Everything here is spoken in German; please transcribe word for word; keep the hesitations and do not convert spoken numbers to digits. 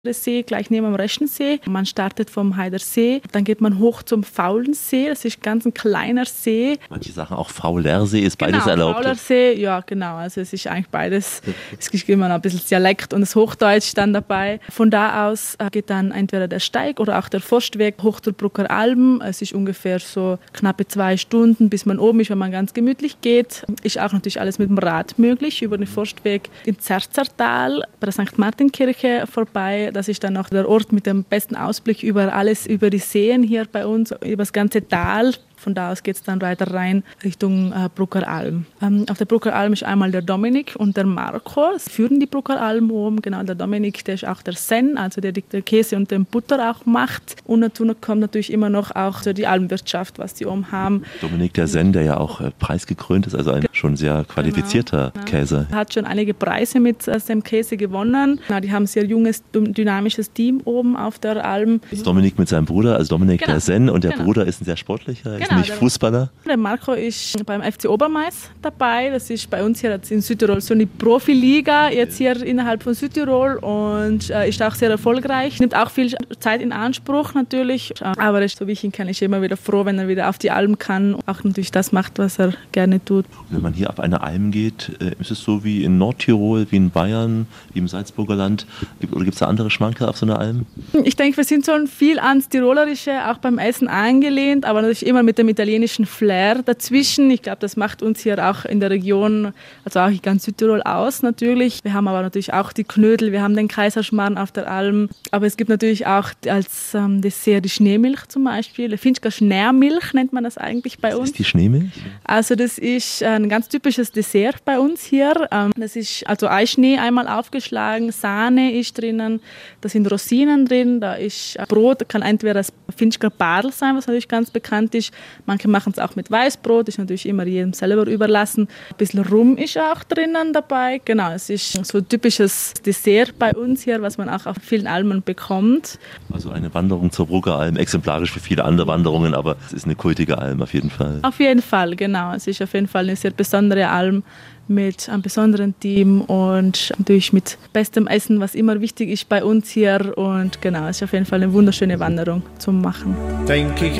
Der See gleich neben dem Reschensee. Man startet vom Heidersee, dann geht man hoch zum Faulensee, das ist ganz ein kleiner See. Manche sagen auch Faulersee, ist beides genau, erlaubt. Faulersee, ja genau, also es ist eigentlich beides. Es gibt immer noch ein bisschen Dialekt und das Hochdeutsch dann dabei. Von da aus geht dann entweder der Steig oder auch der Forstweg hoch zur Brucker Alm. Es ist ungefähr so knappe zwei Stunden, bis man oben ist, wenn man ganz gemütlich geht. Ist auch natürlich alles mit dem Rad möglich, über den Forstweg im Zerzertal bei der Sankt Martin-Kirche vorbei. Das ist dann auch der Ort mit dem besten Ausblick über alles, über die Seen hier bei uns, über das ganze Tal. Von da aus geht es dann weiter rein Richtung äh, Brucker Alm. Ähm, auf der Brucker Alm ist einmal der Dominik und der Marco, sie führen die Brucker Alm oben. Genau, der Dominik, der ist auch der Sen, also der der Käse und den Butter auch macht. Und dazu kommt natürlich immer noch auch so die Almwirtschaft, was die oben haben. Dominik der Sen, der ja auch äh, preisgekrönt ist, also ein schon sehr qualifizierter genau, Käse. Er hat schon einige Preise mit äh, dem Käse gewonnen. Genau, die haben ein sehr junges, dynamisches Team oben auf der Alm. Das ist Dominik mit seinem Bruder, also Dominik genau, der Sen, und der genau. Bruder ist ein sehr sportlicher, Genau. ist nicht Fußballer. Der Marco ist beim F C Obermais dabei. Das ist bei uns hier in Südtirol so eine Profiliga, jetzt hier innerhalb von Südtirol und äh, ist auch sehr erfolgreich. Nimmt auch viel Zeit in Anspruch natürlich. Aber so wie ich ihn kenne, ist er immer wieder froh, wenn er wieder auf die Alm kann. Auch natürlich das macht, was er gerne tut. Wenn man hier auf eine Alm geht, ist es so wie in Nordtirol, wie in Bayern, wie im Salzburger Land? Oder gibt es da andere Schmankerl auf so einer Alm? Ich denke, wir sind schon viel ans Tirolerische, auch beim Essen angelehnt, aber natürlich immer mit dem italienischen Flair dazwischen. Ich glaube, das macht uns hier auch in der Region, also auch in ganz Südtirol aus natürlich. Wir haben aber natürlich auch die Knödel, wir haben den Kaiserschmarrn auf der Alm, aber es gibt natürlich auch als ähm, Dessert die Schneemilch zum Beispiel. Finchker Schneemilch nennt man das eigentlich bei uns. Was ist die Schneemilch? Also das ist ein ganz typisches Dessert bei uns hier. Das ist also Eischnee einmal aufgeschlagen, Sahne ist drinnen, da sind Rosinen drin, da ist Brot, kann entweder das Finchker Badl sein, was natürlich ganz bekannt ist. Manche machen es auch mit Weißbrot, ist natürlich immer jedem selber überlassen. Ein bisschen Rum ist auch drinnen dabei. Genau, es ist so ein typisches Dessert bei uns hier, was man auch auf vielen Almen bekommt. Also eine Wanderung zur Brucker Alm, exemplarisch für viele andere Wanderungen, aber es ist eine kultige Alm auf jeden Fall. Auf jeden Fall, genau. Es ist auf jeden Fall eine sehr besondere Alm mit einem besonderen Team und natürlich mit bestem Essen, was immer wichtig ist bei uns hier. Und genau, es ist auf jeden Fall eine wunderschöne Wanderung zum Machen. Denk ich